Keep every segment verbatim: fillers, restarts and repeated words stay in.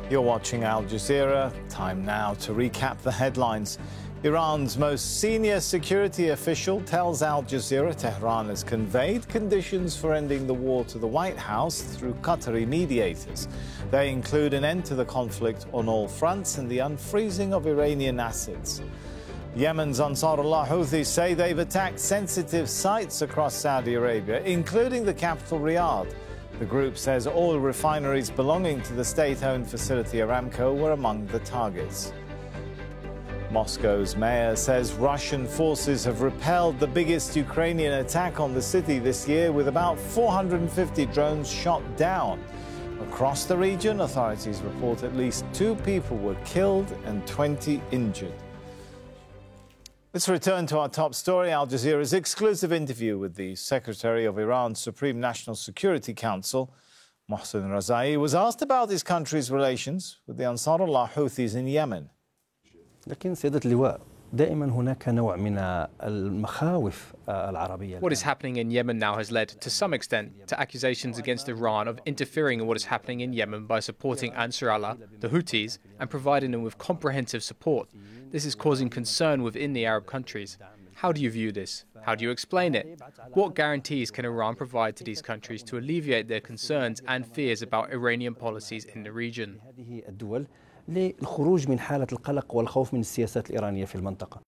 You're watching Al Jazeera. Time now to recap the headlines. Iran's most senior security official tells Al Jazeera Tehran has conveyed conditions for ending the war to the White House through Qatari mediators. They include an end to the conflict on all fronts and the unfreezing of Iranian assets. Yemen's Ansarullah Houthis say they've attacked sensitive sites across Saudi Arabia, including the capital Riyadh. The group says oil refineries belonging to the state-owned facility Aramco were among the targets. Moscow's mayor says Russian forces have repelled the biggest Ukrainian attack on the city this year, with about four hundred fifty drones shot down. Across the region, authorities report at least two people were killed and twenty injured. Let's return to our top story. Al Jazeera's exclusive interview with the Secretary of Iran's Supreme National Security Council, Mohsen Razai, was asked about his country's relations with the Ansarullah Houthis in Yemen. لكن سيادة اللواء دائما هناك نوع من المخاوف العربية. What is happening in Yemen now has led, to some extent, to accusations against Iran of interfering in what is happening in Yemen by supporting Ansar Allah, the Houthis, and providing them with comprehensive support. This is causing concern within the Arab countries. How do you view this? How do you explain it? What guarantees can Iran provide to these countries to alleviate their concerns and fears about Iranian policies in the region? للخروج من حالة القلق والخوف من السياسات الإيرانية في المنطقة.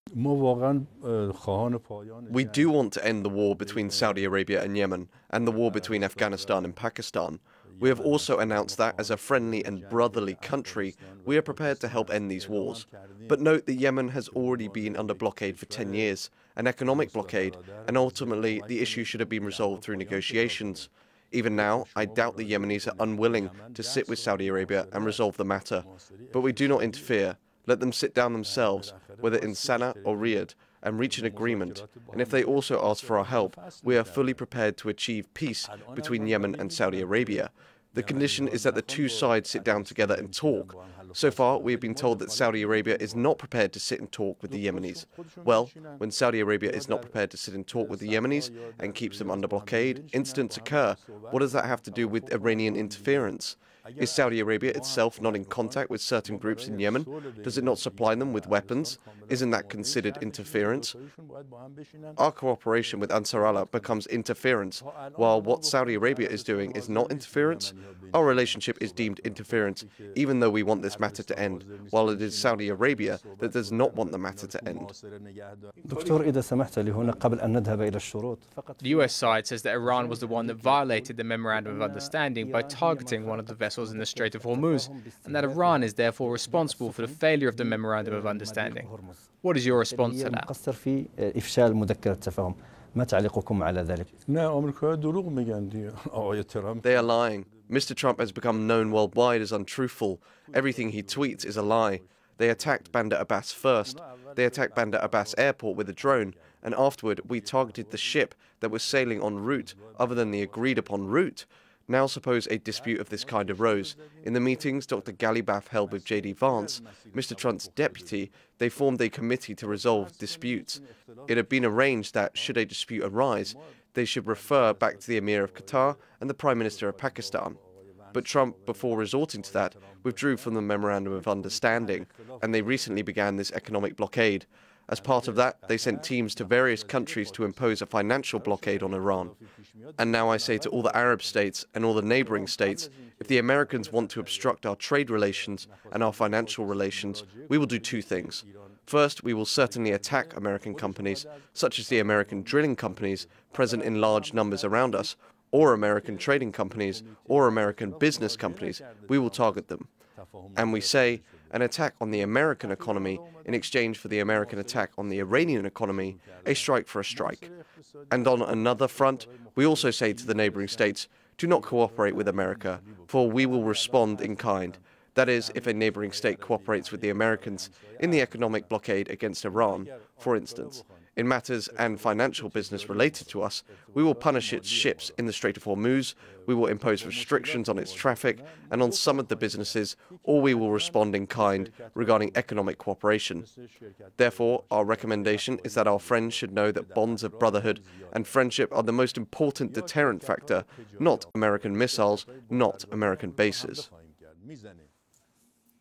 We do want to end the war between Saudi Arabia and Yemen, and the war between Afghanistan and Pakistan. We have also announced that as a friendly and brotherly country, we are prepared to help end these wars. But note that Yemen has already been under blockade for ten years, an economic blockade, and ultimately the issue should have been resolved through negotiations. Even now, I doubt the Yemenis are unwilling to sit with Saudi Arabia and resolve the matter. But we do not interfere. Let them sit down themselves, whether in Sana'a or Riyadh, and reach an agreement. And if they also ask for our help, we are fully prepared to achieve peace between Yemen and Saudi Arabia. The condition is that the two sides sit down together and talk. So far, we have been told that Saudi Arabia is not prepared to sit and talk with the Yemenis. Well, when Saudi Arabia is not prepared to sit and talk with the Yemenis and keeps them under blockade, incidents occur. What does that have to do with Iranian interference? Is Saudi Arabia itself not in contact with certain groups in Yemen? Does it not supply them with weapons? Isn't that considered interference? Our cooperation with Ansar Allah becomes interference, while what Saudi Arabia is doing is not interference. Our relationship is deemed interference, even though we want this matter to end, while it is Saudi Arabia that does not want the matter to end. The U S side says that Iran was the one that violated the Memorandum of Understanding by targeting one of the vessels in the Strait of Hormuz, and that Iran is therefore responsible for the failure of the Memorandum of Understanding. What is your response to that? They are lying. Mister Trump has become known worldwide as untruthful. Everything he tweets is a lie. They attacked Bandar Abbas first. They attacked Bandar Abbas airport with a drone, and afterward we targeted the ship that was sailing en route, other than the agreed-upon route. Now suppose a dispute of this kind arose. In the meetings Doctor Ghalibaf held with J D Vance, Mister Trump's deputy, they formed a committee to resolve disputes. It had been arranged that, should a dispute arise, they should refer back to the Emir of Qatar and the Prime Minister of Pakistan. But Trump, before resorting to that, withdrew from the Memorandum of Understanding, and they recently began this economic blockade. As part of that, they sent teams to various countries to impose a financial blockade on Iran. And now I say to all the Arab states and all the neighboring states, if the Americans want to obstruct our trade relations and our financial relations, we will do two things. First, we will certainly attack American companies, such as the American drilling companies present in large numbers around us, or American trading companies, or American business companies. We will target them. And we say, an attack on the American economy in exchange for the American attack on the Iranian economy, a strike for a strike. And on another front, we also say to the neighboring states, do not cooperate with America, for we will respond in kind. That is, if a neighboring state cooperates with the Americans in the economic blockade against Iran, for instance. In matters and financial business related to us, we will punish its ships in the Strait of Hormuz, we will impose restrictions on its traffic, and on some of the businesses, or we will respond in kind regarding economic cooperation. Therefore, our recommendation is that our friends should know that bonds of brotherhood and friendship are the most important deterrent factor, not American missiles, not American bases.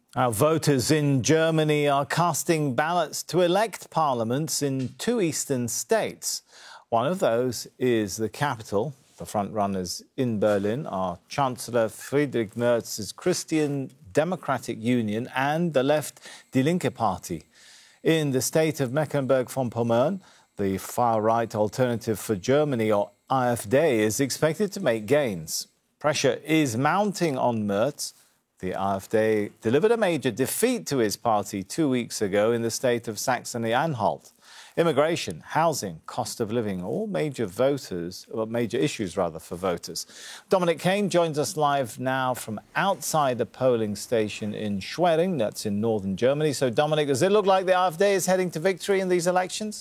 Our voters in Germany are casting ballots to elect parliaments in two eastern states. One of those is the capital. The frontrunners in Berlin are Chancellor Friedrich Merz's Christian Democratic Union and the left Die Linke Party. In the state of Mecklenburg-Vorpommern, the far-right Alternative for Germany, or AfD, is expected to make gains. Pressure is mounting on Merz. The AfD delivered a major defeat to his party two weeks ago in the state of Saxony-Anhalt. Immigration, housing, cost of living, all major voters, or major issues rather for voters. Dominic Kane joins us live now from outside the polling station in Schwerin, that's in northern Germany. So, Dominic, does it look like the AfD is heading to victory in these elections?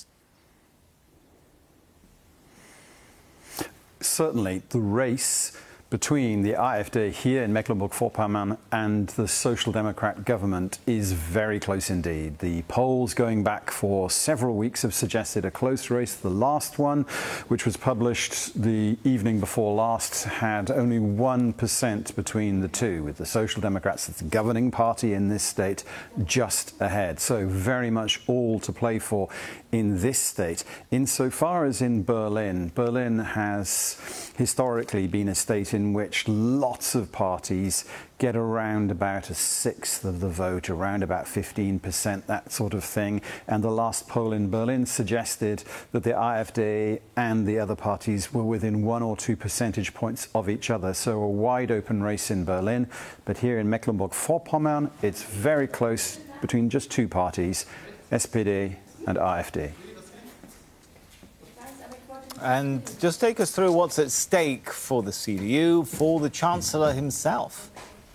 Certainly, the race between the AfD here in Mecklenburg-Vorpommern and the Social Democrat government is very close indeed. The polls going back for several weeks have suggested a close race. The last one, which was published the evening before last, had only one percent between the two, with the Social Democrats, the governing party in this state, just ahead. So very much all to play for in this state. Insofar as in Berlin, Berlin has historically been a state in which lots of parties get around about a sixth of the vote, around about fifteen percent, that sort of thing. And the last poll in Berlin suggested that the AfD and the other parties were within one or two percentage points of each other. So a wide open race in Berlin. But here in Mecklenburg-Vorpommern, it's very close between just two parties, S P D and AfD. And just take us through what's at stake for the C D U, for the Chancellor himself.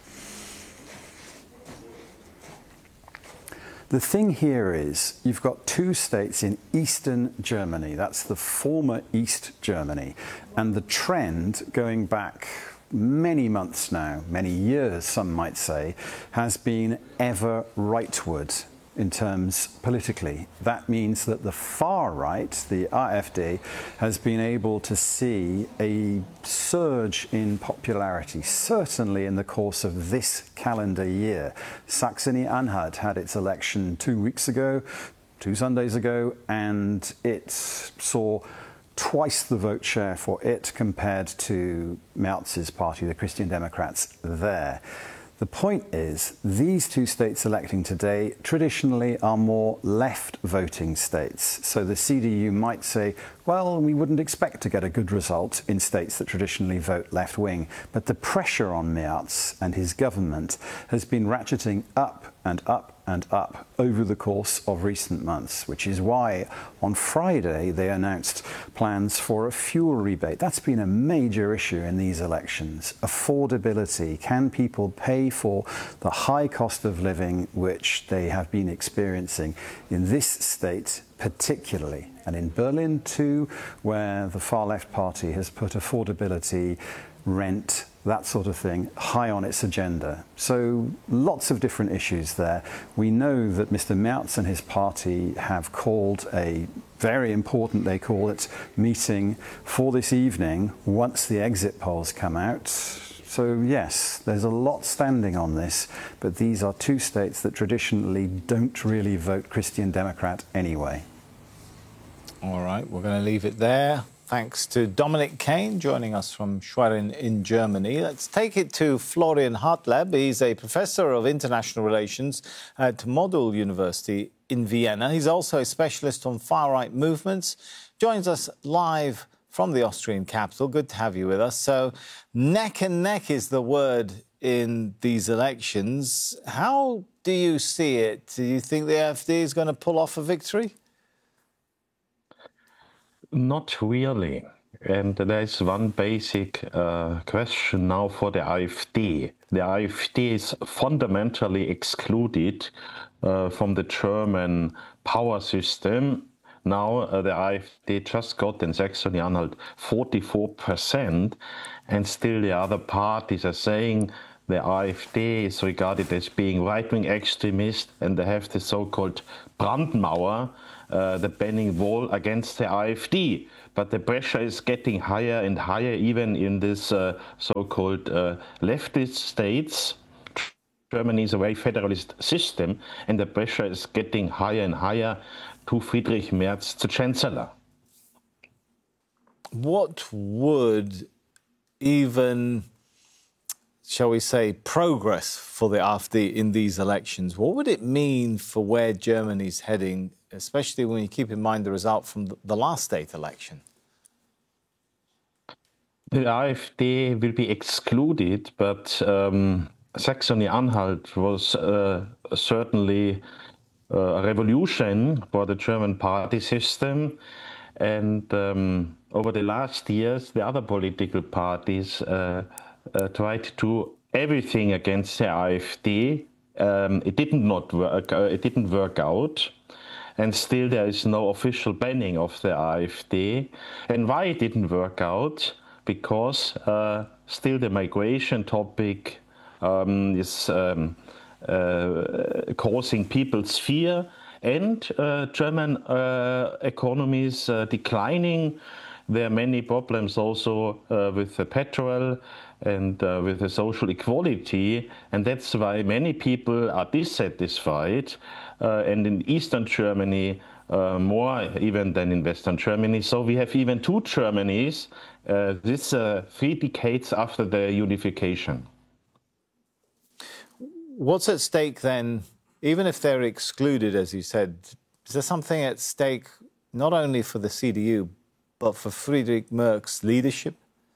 The thing here is you've got two states in eastern Germany. That's the former East Germany. And the trend going back many months now, many years, some might say, has been ever rightward. In terms politically. That means that the far right, the AfD, has been able to see a surge in popularity, certainly in the course of this calendar year. Saxony-Anhalt had its election two weeks ago, two Sundays ago, and it saw twice the vote share for it compared to Merz's party, the Christian Democrats, there. The point is, these two states electing today traditionally are more left voting states. So the C D U might say, well, we wouldn't expect to get a good result in states that traditionally vote left wing. But the pressure on Merz and his government has been ratcheting up and up and up over the course of recent months, which is why on Friday they announced plans for a fuel rebate. That's been a major issue in these elections. Affordability. Can people pay for the high cost of living which they have been experiencing in this state particularly, and in Berlin too, where the far left party has put affordability, rent, that sort of thing, high on its agenda. So lots of different issues there. We know that Mister Merz and his party have called a very important, they call it, meeting for this evening once the exit polls come out. So yes, there's a lot standing on this, but these are two states that traditionally don't really vote Christian Democrat anyway. All right, we're going to leave it there. Thanks to Dominic Kane joining us from Schwerin in Germany. Let's take it to Florian Hartleb. He's a professor of international relations at Model University in Vienna. He's also a specialist on far-right movements. Joins us live from the Austrian capital. Good to have you with us. So neck and neck is the word in these elections. How do you see it? Do you think the AfD is going to pull off a victory? Not really. And there's one basic uh, question now for the AfD. The AfD is fundamentally excluded uh, from the German power system. Now uh, the AfD just got in Saxony-Anhalt forty-four percent, and still the other parties are saying the AfD is regarded as being right-wing extremist, and they have the so-called Brandmauer, uh, the banning wall against the AfD. But the pressure is getting higher and higher, even in this uh, so-called uh, leftist states. Germany is a very federalist system, and the pressure is getting higher and higher to Friedrich Merz, the Chancellor. What would even, shall we say, progress for the AfD in these elections, what would it mean for where Germany's heading, especially when you keep in mind the result from the last state election? The AfD will be excluded, but um, Saxony-Anhalt was uh, certainly uh, a revolution for the German party system. And um, over the last years, the other political parties uh, uh, tried to do everything against the AfD. Um, it didn't not work. Uh, it didn't work out, and still there is no official banning of the AfD. And why it didn't work out? Because uh, still the migration topic um, is um, uh, causing people's fear. And uh, German uh, economy is uh, declining. There are many problems also uh, with the petrol and uh, with the social equality. And that's why many people are dissatisfied. Uh, and in Eastern Germany, uh, more even than in Western Germany. So we have even two Germanys, uh, this uh, three decades after the unification. What's at stake then? Even if they're excluded, as you said, is there something at stake not only for the C D U, but for Friedrich Merz's leadership?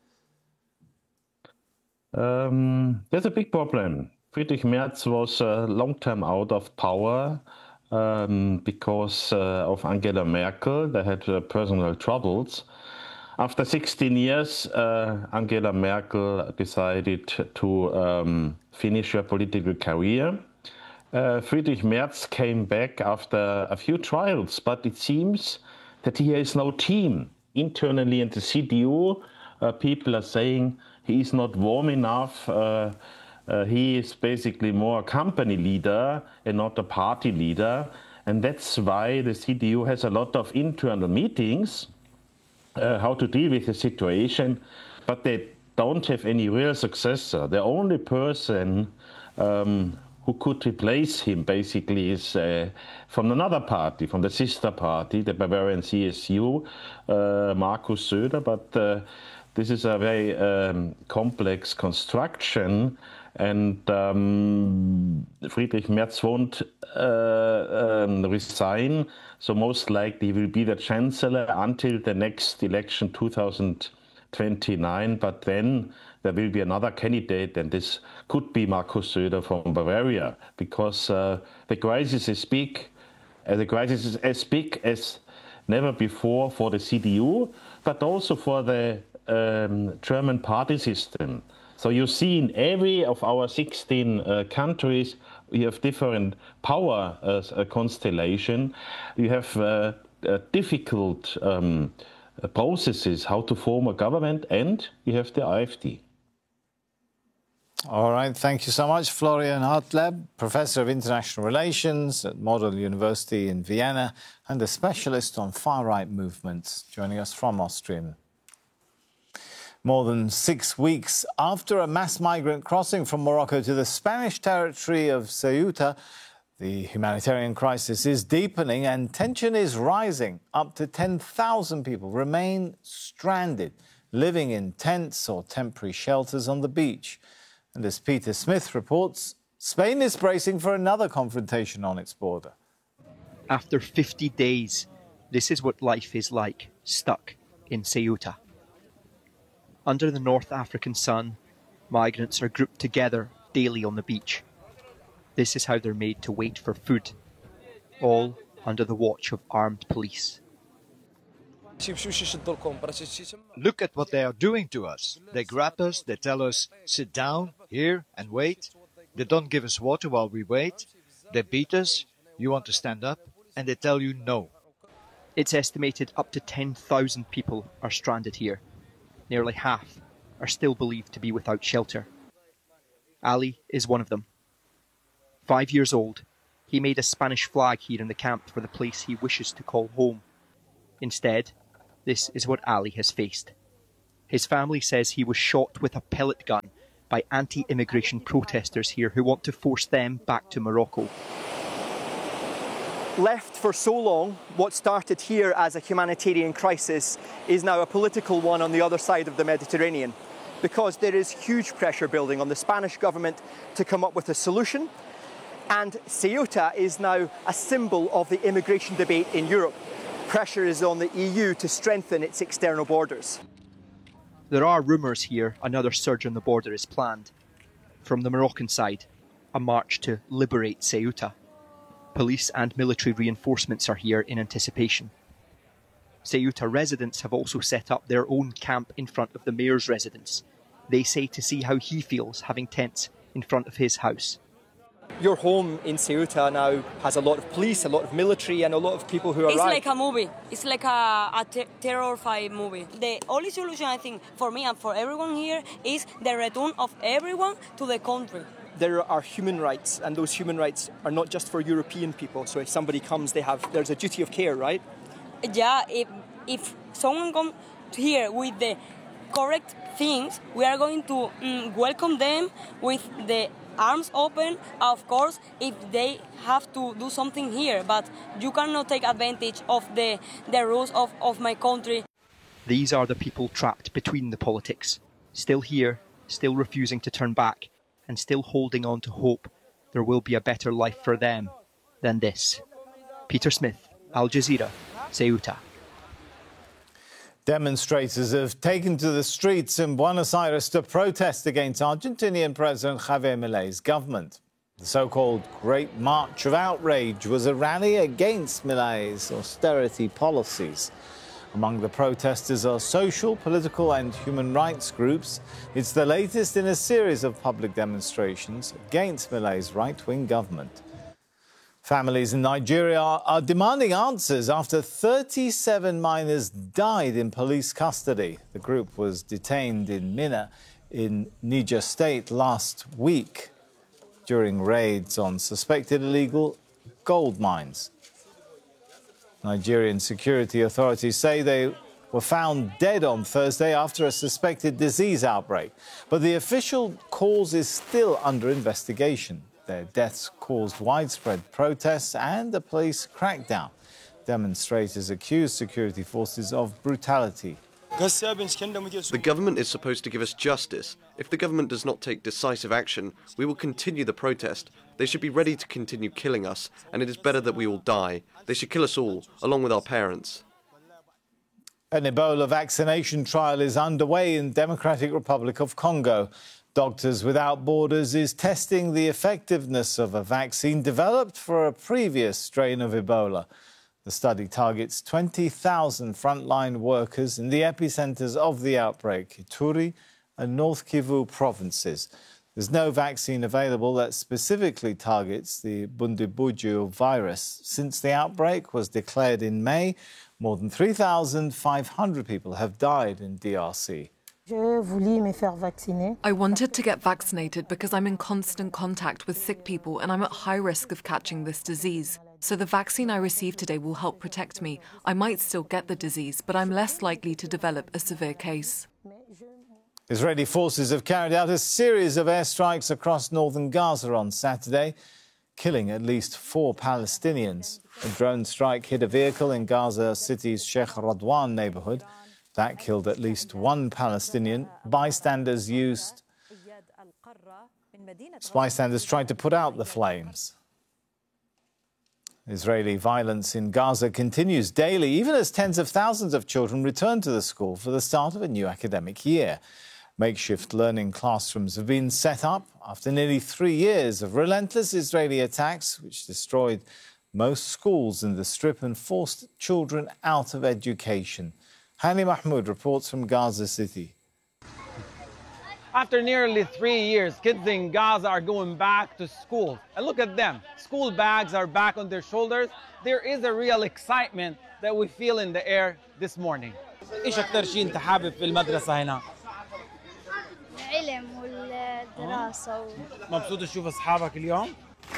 Um, there's a big problem. Friedrich Merz was a long time out of power um, because uh, of Angela Merkel. They had uh, personal troubles. After sixteen years, uh, Angela Merkel decided to um, finish her political career. Uh, Friedrich Merz came back after a few trials, but it seems that he has no team. Internally in the C D U, uh, people are saying he is not warm enough. Uh, uh, he is basically more a company leader and not a party leader. And that's why the C D U has a lot of internal meetings, uh, how to deal with the situation, but they don't have any real successor. The only person um, who could replace him basically is uh, from another party, from the sister party, the Bavarian C S U, uh, Markus Söder. But uh, this is a very um, complex construction, and um, Friedrich Merz won't uh, um, resign, so most likely he will be the chancellor until the next election, two thousand twenty-nine, but then there will be another candidate, and this could be Markus Söder from Bavaria, because uh, the crisis is big. Uh, the crisis is as big as never before for the C D U, but also for the um, German party system. So you see in every of our sixteen uh, countries, we have different power uh, constellation. You have uh, uh, difficult um, processes how to form a government, and you have the AfD. All right, thank you so much, Florian Hartleb, Professor of International Relations at Model University in Vienna and a specialist on far-right movements, joining us from Austria. More than six weeks after a mass migrant crossing from Morocco to the Spanish territory of Ceuta, the humanitarian crisis is deepening and tension is rising. Up to ten thousand people remain stranded, living in tents or temporary shelters on the beach. And as Peter Smith reports, Spain is bracing for another confrontation on its border. After fifty days, this is what life is like, stuck in Ceuta. Under the North African sun, migrants are grouped together daily on the beach. This is how they're made to wait for food, all under the watch of armed police. Look at what they are doing to us. They grab us, they tell us, sit down here and wait. They don't give us water while we wait. They beat us, you want to stand up, and they tell you no. It's estimated up to ten thousand people are stranded here. Nearly half are still believed to be without shelter. Ali is one of them. Five years old, he made a Spanish flag here in the camp for the place he wishes to call home. Instead, this is what Ali has faced. His family says he was shot with a pellet gun by anti-immigration protesters here who want to force them back to Morocco. Left for so long, what started here as a humanitarian crisis is now a political one on the other side of the Mediterranean, because there is huge pressure building on the Spanish government to come up with a solution, and Ceuta is now a symbol of the immigration debate in Europe. Pressure is on the E U to strengthen its external borders. There are rumours here another surge on the border is planned. From the Moroccan side, a march to liberate Ceuta. Police and military reinforcements are here in anticipation. Ceuta residents have also set up their own camp in front of the mayor's residence. They say to see how he feels having tents in front of his house. Your home in Ceuta now has a lot of police, a lot of military and a lot of people who arrive. It's like a movie. It's like a, a te terror fight movie. The only solution, I think, for me and for everyone here is the return of everyone to the country. There are human rights, and those human rights are not just for European people. So if somebody comes, they have there's a duty of care, right? Yeah, if, if someone comes here with the correct things, we are going to mm, welcome them with the arms open, of course, if they have to do something here. But you cannot take advantage of the, the rules of, of my country. These are the people trapped between the politics, still here, still refusing to turn back, and still holding on to hope there will be a better life for them than this. Peter Smith, Al Jazeera, Ceuta. Demonstrators have taken to the streets in Buenos Aires to protest against Argentinian President Javier Milei's government. The so-called Great March of Outrage was a rally against Milei's austerity policies. Among the protesters are social, political and human rights groups. It's the latest in a series of public demonstrations against Milei's right-wing government. Families in Nigeria are demanding answers after thirty-seven minors died in police custody. The group was detained in Minna in Niger State last week during raids on suspected illegal gold mines. Nigerian security authorities say they were found dead on Thursday after a suspected disease outbreak. But the official cause is still under investigation. Their deaths caused widespread protests and a police crackdown. Demonstrators accused security forces of brutality. The government is supposed to give us justice. If the government does not take decisive action, we will continue the protest. They should be ready to continue killing us, and it is better that we all die. They should kill us all, along with our parents. An Ebola vaccination trial is underway in Democratic Republic of Congo. Doctors Without Borders is testing the effectiveness of a vaccine developed for a previous strain of Ebola. The study targets twenty thousand frontline workers in the epicenters of the outbreak, Ituri and North Kivu provinces. There's no vaccine available that specifically targets the Bundibugyo virus. Since the outbreak was declared in May, more than three thousand five hundred people have died in D R C. I wanted to get vaccinated because I'm in constant contact with sick people and I'm at high risk of catching this disease. So the vaccine I received today will help protect me. I might still get the disease, but I'm less likely to develop a severe case. Israeli forces have carried out a series of airstrikes across northern Gaza on Saturday, killing at least four Palestinians. A drone strike hit a vehicle in Gaza City's Sheikh Radwan neighborhood. That killed at least one Palestinian. Bystanders used... Bystanders tried to put out the flames. Israeli violence in Gaza continues daily, even as tens of thousands of children return to the school for the start of a new academic year. Makeshift learning classrooms have been set up after nearly three years of relentless Israeli attacks, which destroyed most schools in the Strip and forced children out of education. Hani Mahmoud reports from Gaza City. After nearly three years, kids in Gaza are going back to school. And look at them. School bags are back on their shoulders. There is a real excitement that we feel in the air this morning. إيش أكتر شيء أنت حابب في المدرسة هنا؟ العلم والدراسة. مبسوط تشوف أصحابك اليوم؟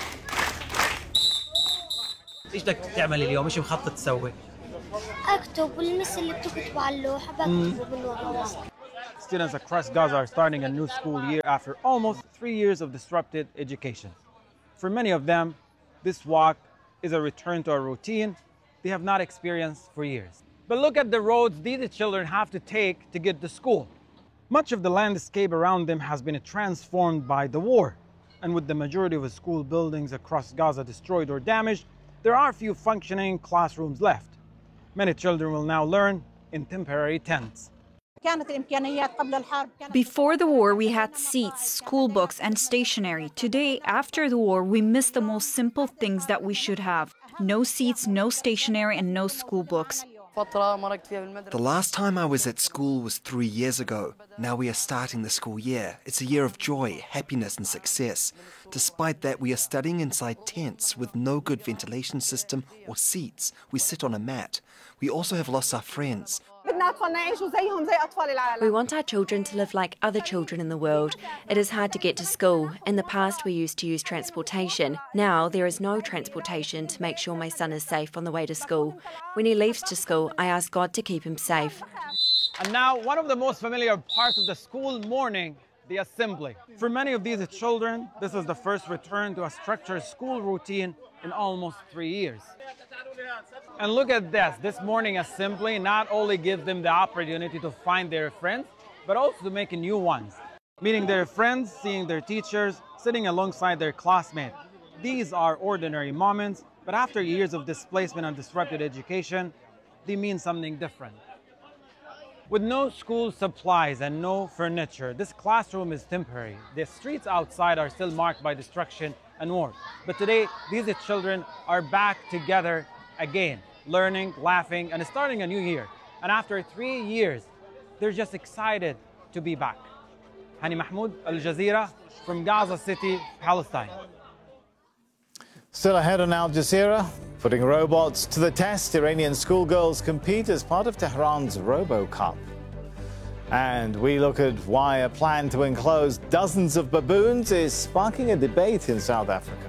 إيش بدك تعمل اليوم؟ إيش مخطط تسوي؟ أكتب والمس اللي بتكتب على اللوحة بكتبه بالورقة. Students across Gaza are starting a new school year after almost three years of disrupted education. For many of them, this walk is a return to a routine they have not experienced for years. But look at the roads these children have to take to get to school. Much of the landscape around them has been transformed by the war. And with the majority of the school buildings across Gaza destroyed or damaged, there are few functioning classrooms left. Many children will now learn in temporary tents. Before the war, we had seats, school books, and stationery. Today, after the war, we miss the most simple things that we should have. No seats, no stationery, and no school books. The last time I was at school was three years ago. Now we are starting the school year. It's a year of joy, happiness, and success. Despite that, we are studying inside tents with no good ventilation system or seats. We sit on a mat. We also have lost our friends. We want our children to live like other children in the world. It is hard to get to school. In the past, we used to use transportation. Now, there is no transportation to make sure my son is safe on the way to school. When he leaves to school, I ask God to keep him safe. And now, one of the most familiar parts of the school morning, the assembly. For many of these children, this is the first return to a structured school routine in almost three years. And look at this. This morning assembly not only gives them the opportunity to find their friends, but also to make new ones. Meeting their friends, seeing their teachers, sitting alongside their classmates. These are ordinary moments, but after years of displacement and disrupted education, they mean something different. With no school supplies and no furniture, this classroom is temporary. The streets outside are still marked by destruction and war. But today, these children are back together again, learning, laughing, and starting a new year. And after three years, they're just excited to be back. Hani Mahmoud, Al Jazeera, from Gaza City, Palestine. Still ahead on Al Jazeera, putting robots to the test, Iranian schoolgirls compete as part of Tehran's Robo Cup. And we look at why a plan to enclose dozens of baboons is sparking a debate in South Africa.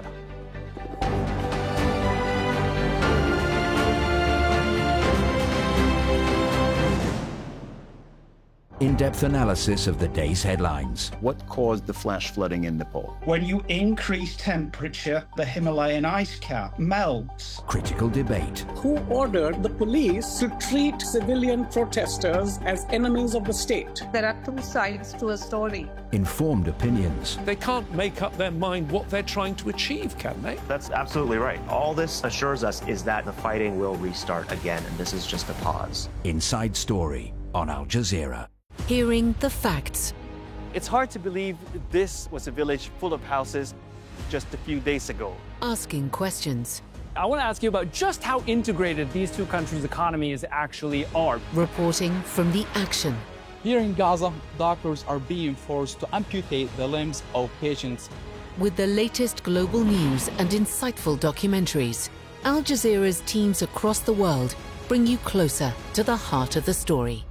In-depth analysis of the day's headlines. What caused the flash flooding in Nepal? When you increase temperature, the Himalayan ice cap melts. Critical debate. Who ordered the police to treat civilian protesters as enemies of the state? There are two sides to a story. Informed opinions. They can't make up their mind what they're trying to achieve, can they? That's absolutely right. All this assures us is that the fighting will restart again, and this is just a pause. Inside Story on Al Jazeera. Hearing the facts. It's hard to believe this was a village full of houses just a few days ago. Asking questions. I want to ask you about just how integrated these two countries' economies actually are. Reporting from the action. Here in Gaza, doctors are being forced to amputate the limbs of patients. With the latest global news and insightful documentaries, Al Jazeera's teams across the world bring you closer to the heart of the story.